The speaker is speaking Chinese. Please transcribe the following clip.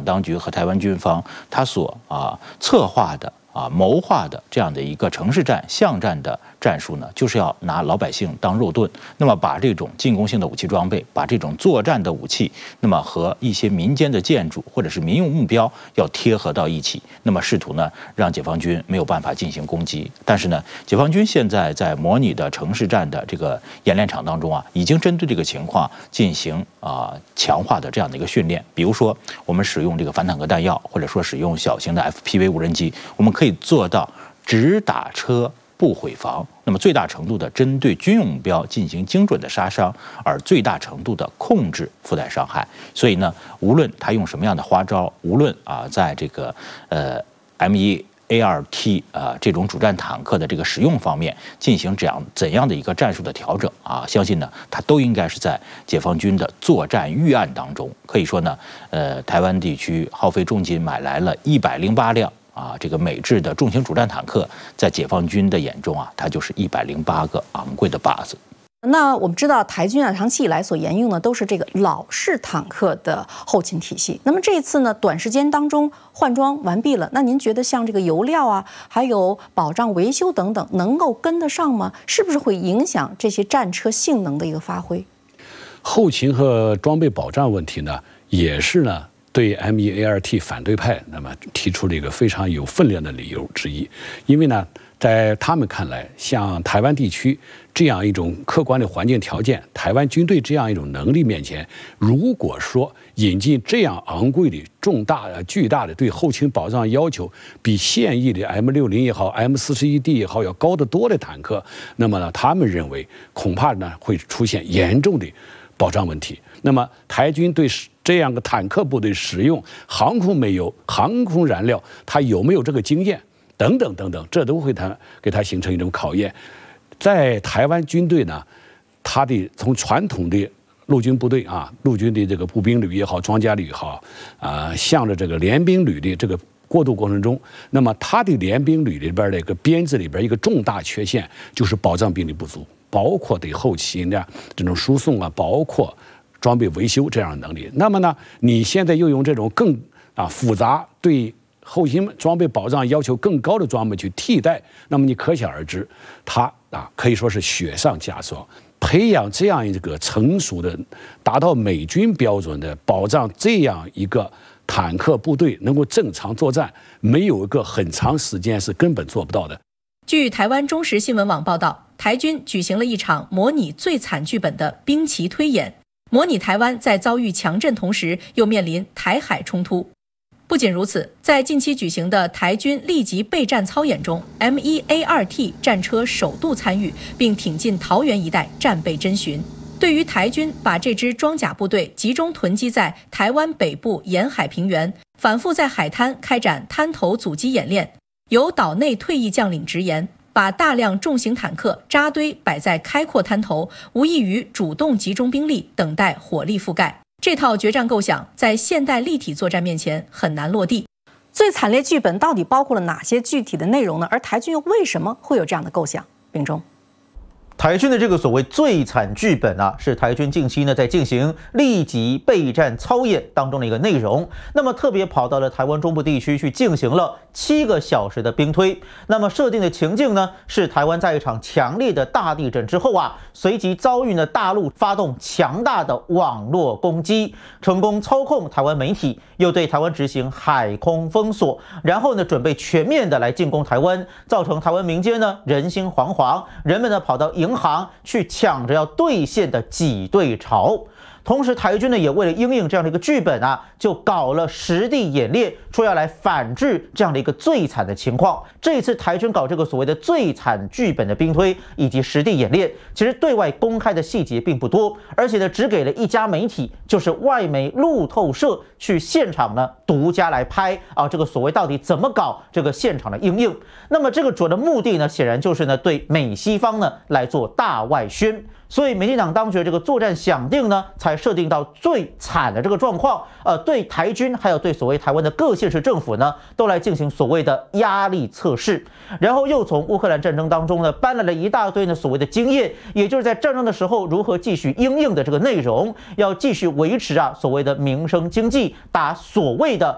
当局和台湾军方他所策划的谋划的这样的一个城市战、巷战的战术呢，就是要拿老百姓当肉盾，那么把这种进攻性的武器装备，把这种作战的武器，那么和一些民间的建筑或者是民用目标要贴合到一起，那么试图呢让解放军没有办法进行攻击。但是呢，解放军现在在模拟的城市战的这个演练场当中已经针对这个情况进行强化的这样的一个训练。比如说，我们使用这个反坦克弹药，或者说使用小型的 FPV 无人机，我们可以做到只打车不毁防，那么最大程度的针对军用目标进行精准的杀伤，而最大程度的控制附带伤害。所以呢，无论他用什么样的花招，无论在这个M1A2T 这种主战坦克的这个使用方面进行怎样的一个战术的调整相信呢，它都应该是在解放军的作战预案当中。可以说呢，台湾地区耗费重金买来了108辆。这个美制的重型主战坦克，在解放军的眼中它就是108个昂贵的靶子。 那我们知道，台军长期以来所沿用的都是这个老式坦克的后勤体系。那么这一次呢，短时间当中换装完毕了，那您觉得像这个油料还有保障维修等等，能够跟得上吗？是不是会影响这些战车性能的一个发挥？ 后勤和装备保障问题呢，也是呢。对 M1A2T 反对派那么提出了一个非常有分量的理由之一，因为呢，在他们看来，像台湾地区这样一种客观的环境条件，台湾军队这样一种能力面前，如果说引进这样昂贵的、巨大的对后勤保障要求比现役的 M60也好、M41D 也好要高得多的坦克，那么呢，他们认为恐怕呢会出现严重的保障问题。那么台军对这样的坦克部队使用航空煤油、航空燃料，它有没有这个经验等等等等，这都会给它形成一种考验。在台湾军队呢，它的从传统的陆军部队陆军的这个步兵旅也好、装甲旅也好向着这个联兵旅的这个过渡过程中，那么它的联兵旅里边的一个编制里边一个重大缺陷就是保障兵力不足，包括对后勤的这种输送包括装备维修这样的能力。那么呢，你现在又用这种更复杂、对后勤装备保障要求更高的装备去替代，那么你可想而知，它可以说是雪上加霜。培养这样一个成熟的、达到美军标准的保障这样一个坦克部队能够正常作战，没有一个很长时间是根本做不到的。 据台湾中时新闻网报道，台军举行了一场模拟最惨剧本的兵棋推演，模拟台湾在遭遇强震同时又面临台海冲突。不仅如此，在近期举行的台军立即备战操演中， M1A2T 战车首度参与，并挺进桃园一带战备侦巡。对于台军把这支装甲部队集中囤积在台湾北部沿海平原，反复在海滩开展滩头阻击演练，由岛内退役将领直言，把大量重型坦克扎堆摆在开阔滩头，无异于主动集中兵力，等待火力覆盖。这套决战构想在现代立体作战面前很难落地。 最惨烈剧本到底包括了哪些具体的内容呢？而台军又为什么会有这样的构想？秉忠。 台军的这个所谓最惨剧本是台军近期呢在进行立即备战操演当中的一个内容。那么特别跑到了台湾中部地区去进行了7个小时的兵推。那么设定的情境呢是台湾在一场强烈的大地震之后随即遭遇呢大陆发动强大的网络攻击，成功操控台湾媒体，又对台湾执行海空封锁，然后呢准备全面的来进攻台湾，造成台湾民间呢人心惶惶，人们呢跑到银行去抢着要兑现的挤兑潮。同时台军呢也为了因应这样的一个剧本就搞了实地演练，说要来反制这样的一个最惨的情况。这一次台军搞这个所谓的最惨剧本的兵推以及实地演练，其实对外公开的细节并不多，而且呢只给了一家媒体，就是外媒路透社去现场呢独家来拍这个所谓到底怎么搞这个现场的因应。那么这个主要的目的呢，显然就是呢对美西方呢来做大外宣。所以民进党当局的这个作战想定呢，才设定到最惨的这个状况，对台军还有对所谓台湾的各县市政府呢，都来进行所谓的压力测试，然后又从乌克兰战争当中呢，搬来了一大堆呢所谓的经验，也就是在战争的时候如何继续因应的这个内容，要继续维持所谓的民生经济，打所谓的